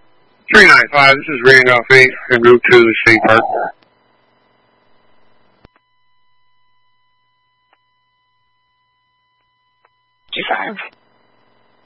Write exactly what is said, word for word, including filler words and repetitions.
three nine five, this is Randolph eight, en route to the state park. two five.